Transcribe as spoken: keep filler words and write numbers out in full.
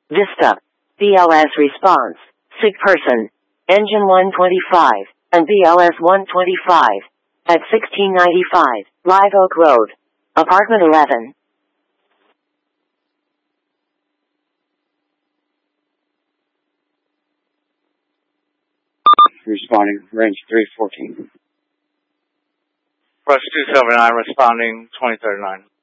Vista. B L S response. Sick person. Engine one twenty-five, and B L S one twenty-five. At sixteen ninety-five, Live Oak Road. Apartment eleven. Responding, range three fourteen. Rush two seven nine, responding twenty thirty-nine.